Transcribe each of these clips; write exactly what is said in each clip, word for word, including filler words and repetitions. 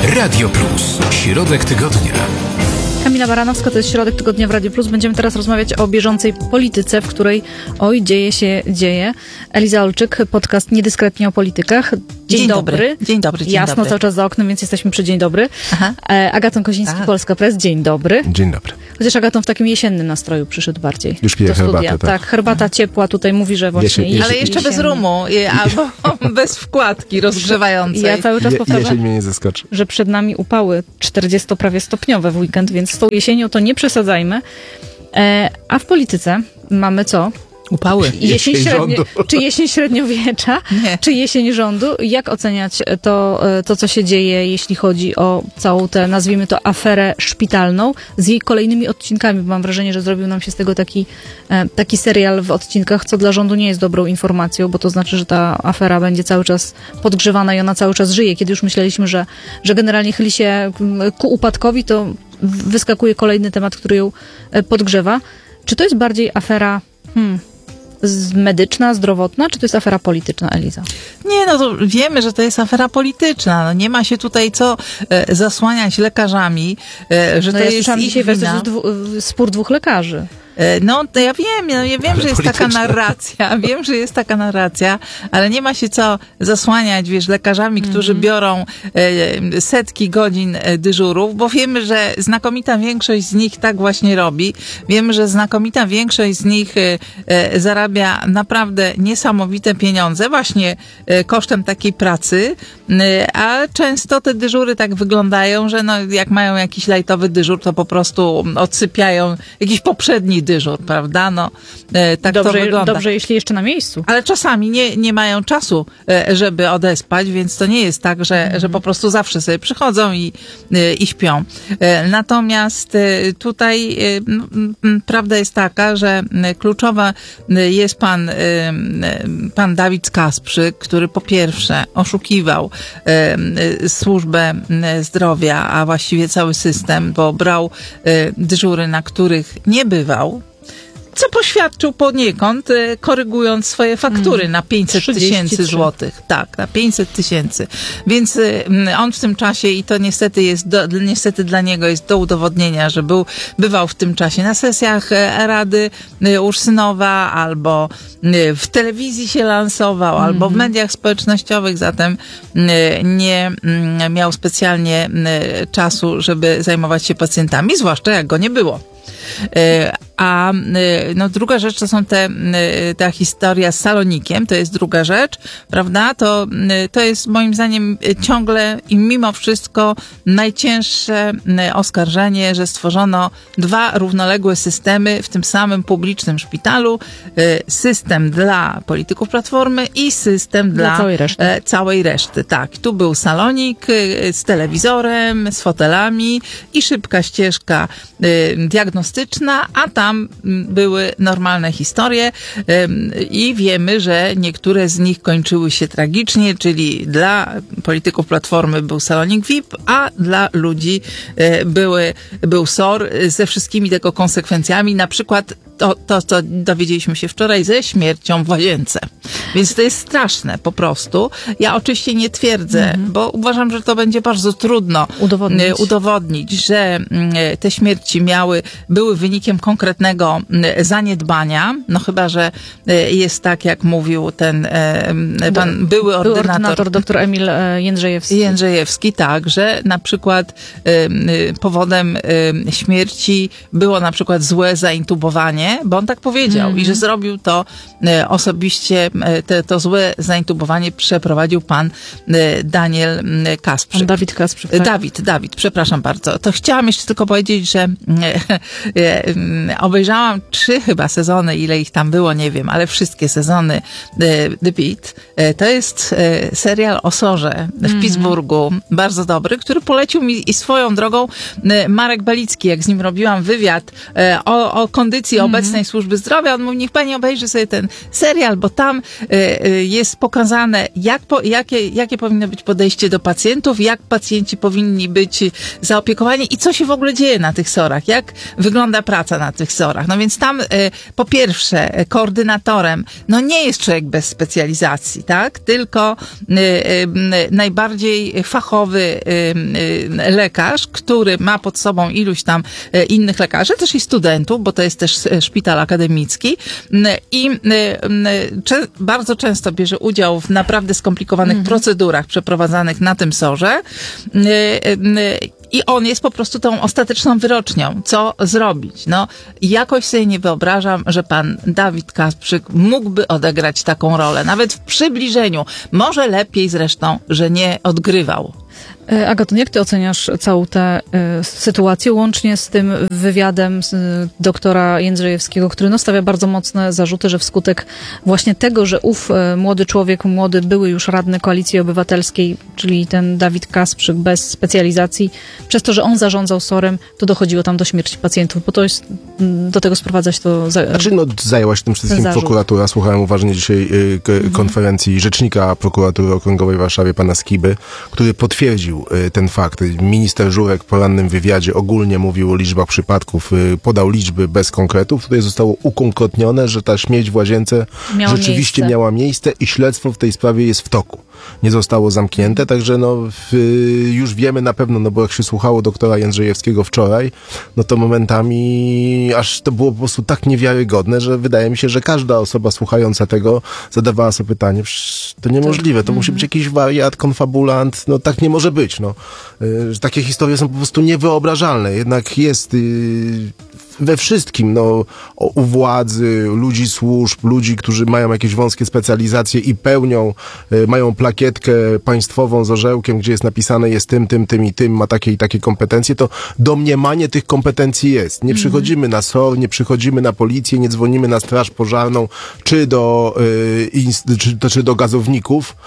Radio Plus. Środek tygodnia. Kamila Baranowska, to jest Środek Tygodnia w Radio Plus. Będziemy teraz rozmawiać o bieżącej polityce, w której oj, dzieje się, dzieje. Eliza Olczyk, podcast Niedyskretnie o politykach. Dzień, dzień dobry. dobry. Dzień dobry, dzień Jasno dobry. cały czas za oknem, więc jesteśmy przy dzień dobry. Aha. Agaton Koziński, tak. Polska Press. Dzień dobry. Dzień dobry. Chociaż Agaton w takim jesiennym nastroju przyszedł bardziej. Już piję do studia. herbatę, tak. Tak, herbata ciepła tutaj mówi, że właśnie... Jesień- Ale jeszcze bez rumu, albo bez wkładki rozgrzewającej. Ja cały czas Je, powtarzam, jesień mnie nie zaskoczy. że przed nami upały czterdziesto prawie stopniowe w weekend, więc z tą jesienią to nie przesadzajmy. E, a w polityce mamy co? Upały. Jesień, Jesień średnio, rządu. czy jesień średniowiecza, Nie. czy jesień rządu? Jak oceniać to, to, co się dzieje, jeśli chodzi o całą tę, nazwijmy to, aferę szpitalną z jej kolejnymi odcinkami? Bo mam wrażenie, że zrobił nam się z tego taki, taki serial w odcinkach, co dla rządu nie jest dobrą informacją, bo to znaczy, że ta afera będzie cały czas podgrzewana i ona cały czas żyje. Kiedy już myśleliśmy, że, że generalnie chyli się ku upadkowi, to wyskakuje kolejny temat, który ją podgrzewa. Czy to jest bardziej afera... Hmm, z- medyczna, zdrowotna, czy to jest afera polityczna, Eliza? Nie, no to wiemy, że to jest afera polityczna. No nie ma się tutaj co e, zasłaniać lekarzami, e, że No to ja jest słyszałam ich dzisiaj wersję, wina. że dwu, spór dwóch lekarzy. E, No, to ja wiem, no, ja wiem, Ale że jest taka polityczna. narracja, wiem, że jest taka narracja, ale nie ma się co zasłaniać, wiesz, lekarzami, którzy biorą e, setki godzin e, dyżurów, bo wiemy, że znakomita większość z nich tak właśnie robi. Wiemy, że znakomita większość z nich e, e, zarabia naprawdę niesamowite pieniądze właśnie e, kosztem takiej pracy, e, a często te dyżury tak wyglądają, że no, jak mają jakiś lajtowy dyżur, to po prostu odsypiają jakiś poprzedni dyżur, prawda? No, e, tak to Dobrze, wygląda. dobrze, jeśli jeszcze na miejscu. Ale czasami nie, nie mają czasu, e, żeby odespać, więc to nie jest tak, że, że po prostu zawsze sobie przychodzą i, e, i śpią. E, Natomiast e, tutaj e, m, m, prawda jest taka, że m, kluczowa e, jest pan, e, m, pan Dawid Kasprzyk, który po pierwsze oszukiwał e, e, służbę m, zdrowia, a właściwie cały system, bo brał e, dyżury, na których nie bywał, co poświadczył poniekąd, e, korygując swoje faktury mm. na pięćset tysięcy złotych. Tak, na pięćset tysięcy. Więc e, on w tym czasie, i to niestety jest, do, niestety dla niego jest do udowodnienia, że był, bywał w tym czasie na sesjach e, Rady e, Ursynowa, albo e, w telewizji się lansował, mm. albo w mediach społecznościowych, zatem e, nie m, miał specjalnie e, czasu, żeby zajmować się pacjentami, zwłaszcza jak go nie było. E, A no, druga rzecz to są te, ta historia z Salonikiem, to jest druga rzecz, prawda? To, to jest moim zdaniem ciągle i mimo wszystko najcięższe oskarżenie, że stworzono dwa równoległe systemy w tym samym publicznym szpitalu. System dla polityków Platformy i system dla, Dla całej reszty. e, całej reszty. Tak, tu był salonik e, z telewizorem, z fotelami i szybka ścieżka e, diagnostyczna, a tam były normalne historie i wiemy, że niektóre z nich kończyły się tragicznie, czyli dla polityków Platformy był salonik V I P, a dla ludzi były, był S O R ze wszystkimi tego konsekwencjami, na przykład to, to, co dowiedzieliśmy się wczoraj, ze śmiercią w łazience. Więc to jest straszne po prostu. Ja oczywiście nie twierdzę, mhm. bo uważam, że to będzie bardzo trudno Udowodnić. udowodnić, że te śmierci miały, były wynikiem konkretnego zaniedbania, no chyba, że jest tak, jak mówił ten pan były Był ordynator, ordynator dr Emil Jędrzejewski. Jędrzejewski, tak, że na przykład powodem śmierci było na przykład złe zaintubowanie, bo on tak powiedział mm-hmm. i że zrobił to osobiście, te, to złe zaintubowanie przeprowadził pan Daniel Kasprzyk. Pan Dawid Kasprzyk. Tak? Dawid, Dawid, przepraszam bardzo. To chciałam jeszcze tylko powiedzieć, że obejrzałam trzy chyba sezony, ile ich tam było, nie wiem, ale wszystkie sezony The Beat. To jest serial o Sorze w mm-hmm. Pittsburghu, bardzo dobry, który polecił mi i swoją drogą Marek Balicki, jak z nim robiłam wywiad o, o kondycji obecnej obecnej służby zdrowia. On mówi, niech pani obejrzy sobie ten serial, bo tam y, y, jest pokazane, jak po, jakie, jakie powinno być podejście do pacjentów, jak pacjenci powinni być zaopiekowani i co się w ogóle dzieje na tych sorach, jak wygląda praca na tych sorach. No więc tam y, po pierwsze koordynatorem, no nie jest człowiek bez specjalizacji, tak? Tylko y, y, najbardziej fachowy y, y, lekarz, który ma pod sobą iluś tam y, innych lekarzy, też i studentów, bo to jest też szpital akademicki y, i y, y, cze- bardzo często bierze udział w naprawdę skomplikowanych mhm. procedurach przeprowadzanych na tym sorze y, y, i on jest po prostu tą ostateczną wyrocznią, co zrobić. No, jakoś sobie nie wyobrażam, że pan Dawid Kasprzyk mógłby odegrać taką rolę, nawet w przybliżeniu. Może lepiej zresztą, że nie odgrywał. Agaton, jak ty oceniasz całą tę y, sytuację, łącznie z tym wywiadem z, y, doktora Jędrzejewskiego, który no, stawia bardzo mocne zarzuty, że wskutek właśnie tego, że ów y, młody człowiek, młody były już radny Koalicji Obywatelskiej, czyli ten Dawid Kasprzyk bez specjalizacji, przez to, że on zarządzał sorem, to dochodziło tam do śmierci pacjentów, bo to jest, do tego sprowadzać to... Za, znaczy, no, zajęła się tym wszystkim prokuratura. Słuchałem uważnie dzisiaj y, k- mhm. konferencji rzecznika prokuratury okręgowej w Warszawie, pana Skiby, który potwierdził ten fakt. Minister Żurek w porannym wywiadzie ogólnie mówił o liczbach przypadków, podał liczby bez konkretów. Tutaj zostało ukonkretnione, że ta śmierć w Łazience miała rzeczywiście miejsce. miała miejsce i śledztwo w tej sprawie jest w toku. Nie zostało zamknięte, także no w, już wiemy na pewno, no bo jak się słuchało doktora Jędrzejewskiego wczoraj, no to momentami aż to było po prostu tak niewiarygodne, że wydaje mi się, że każda osoba słuchająca tego zadawała sobie pytanie, to niemożliwe, to musi być jakiś wariat, konfabulant, no tak nie może być, no. Że takie historie są po prostu niewyobrażalne, jednak jest yy, we wszystkim, no, u władzy, ludzi służb, ludzi, którzy mają jakieś wąskie specjalizacje i pełnią, y, mają plakietkę państwową z orzełkiem, gdzie jest napisane jest tym, tym, tym i tym, ma takie i takie kompetencje, to domniemanie tych kompetencji jest. Nie przychodzimy na S O R, nie przychodzimy na policję, nie dzwonimy na straż pożarną, czy do, y, inst- czy, czy do gazowników,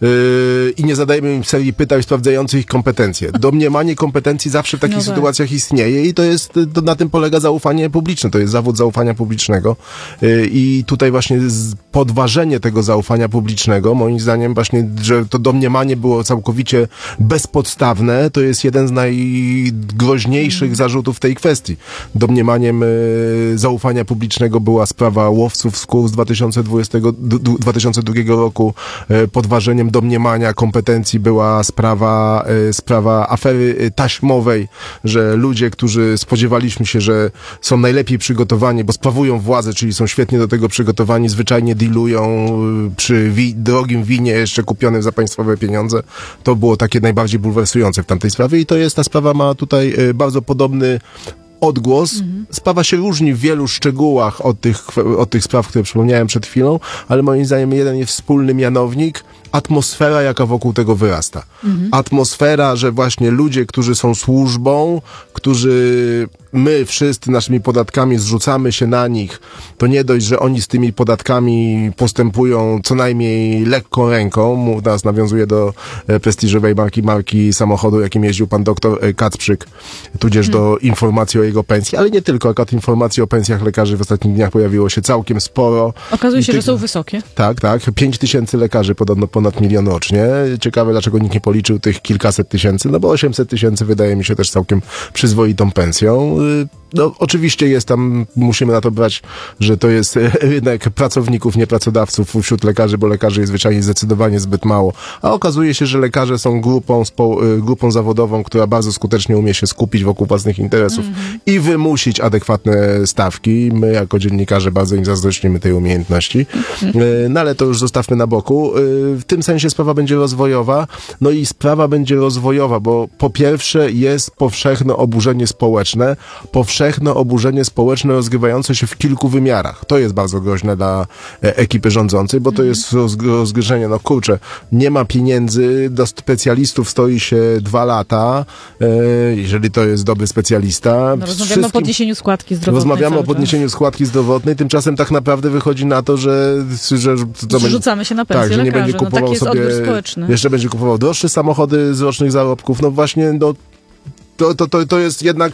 Yy, i nie zadajemy im serii pytań sprawdzających ich kompetencje. Domniemanie kompetencji zawsze w takich no tak. sytuacjach istnieje i to jest, to na tym polega zaufanie publiczne, to jest zawód zaufania publicznego yy, i tutaj właśnie podważenie tego zaufania publicznego, moim zdaniem właśnie, że to domniemanie było całkowicie bezpodstawne, to jest jeden z najgroźniejszych mm. zarzutów w tej kwestii. Domniemaniem yy, zaufania publicznego była sprawa łowców skór z dwa tysiące dwudziestego, dwa tysiące drugiego roku, yy, podważeniem domniemania kompetencji była sprawa, y, sprawa afery y, taśmowej, że ludzie, którzy spodziewaliśmy się, że są najlepiej przygotowani, bo sprawują władzę, czyli są świetnie do tego przygotowani, zwyczajnie dealują y, przy wi- drogim winie jeszcze kupionym za państwowe pieniądze. To było takie najbardziej bulwersujące w tamtej sprawie i to jest, ta sprawa ma tutaj y, bardzo podobny odgłos. Mhm. Sprawa się różni w wielu szczegółach od tych, od tych spraw, które przypomniałem przed chwilą, ale moim zdaniem jeden jest wspólny mianownik, atmosfera, jaka wokół tego wyrasta. Mhm. Atmosfera, że właśnie ludzie, którzy są służbą, którzy my wszyscy naszymi podatkami zrzucamy się na nich, to nie dość, że oni z tymi podatkami postępują co najmniej lekką ręką, teraz nawiązuje do e, prestiżowej marki, marki samochodu, jakim jeździł pan doktor e, Kacprzyk, tudzież hmm. do informacji o jego pensji, ale nie tylko, akurat informacji o pensjach lekarzy w ostatnich dniach pojawiło się całkiem sporo. Okazuje się, ty... że są wysokie. Tak, tak. Pięć tysięcy lekarzy podobno ponad milion rocznie. Ciekawe, dlaczego nikt nie policzył tych kilkaset tysięcy, no bo osiemset tysięcy wydaje mi się też całkiem przyzwoitą pensją. No, oczywiście jest tam, musimy na to brać, że to jest rynek pracowników, nie pracodawców wśród lekarzy, bo lekarzy jest zwyczajnie zdecydowanie zbyt mało. A okazuje się, że lekarze są grupą, spo, grupą zawodową, która bardzo skutecznie umie się skupić wokół własnych interesów mm-hmm. i wymusić adekwatne stawki. My jako dziennikarze bardzo im zazdrościmy tej umiejętności. Mm-hmm. No ale to już zostawmy na boku. W tym sensie sprawa będzie rozwojowa. No i sprawa będzie rozwojowa, bo po pierwsze jest powszechne oburzenie społeczne, powszechne oburzenie społeczne rozgrywające się w kilku wymiarach. To jest bardzo groźne dla e, ekipy rządzącej, bo to jest rozg- rozgryzienie, no kurczę, nie ma pieniędzy, do specjalistów stoi się dwa lata, e, jeżeli to jest dobry specjalista. No, rozmawiamy Wszystkim... o podniesieniu składki zdrowotnej. Rozmawiamy o podniesieniu czas. składki zdrowotnej, tymczasem tak naprawdę wychodzi na to, że... że to Rzucamy się na pensję tak, że nie będzie kupował no, sobie, jeszcze będzie kupował droższe samochody z rocznych zarobków. No właśnie, no, to, to, to, to jest jednak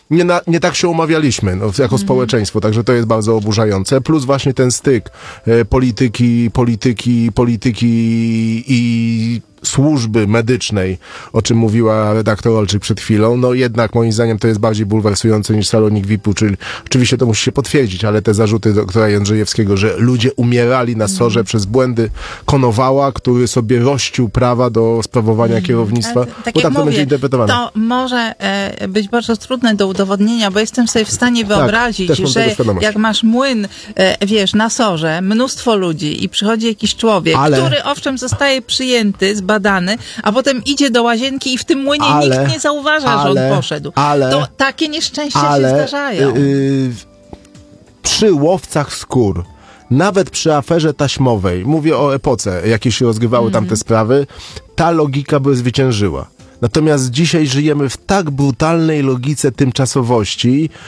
nie, na, nie tak się umawialiśmy no, jako mm. społeczeństwo, także to jest bardzo oburzające. Plus właśnie ten styk e, polityki, polityki, polityki i służby medycznej, o czym mówiła redaktor Olczyk przed chwilą, no jednak moim zdaniem to jest bardziej bulwersujące niż salonik V I P-u, czyli oczywiście to musi się potwierdzić, ale te zarzuty doktora Jędrzejewskiego, że ludzie umierali na sorze mm. przez błędy Konowała, który sobie rościł prawa do sprawowania mm. kierownictwa, tak bo tak to mówię, będzie interpretowane. To może e, być bardzo trudne do udowodnienia, bo jestem sobie w stanie wyobrazić, tak, że jak masz młyn, e, wiesz, na sorze, mnóstwo ludzi i przychodzi jakiś człowiek, ale... który owszem zostaje przyjęty, zbadany, a potem idzie do łazienki i w tym młynie ale, nikt nie zauważa, ale, że on poszedł. Ale, to takie nieszczęścia ale, się zdarzają. Yy, przy łowcach skór, nawet przy aferze taśmowej, mówię o epoce, jakie się rozgrywały mm. tamte sprawy, ta logika by zwyciężyła. Natomiast dzisiaj żyjemy w tak brutalnej logice tymczasowości,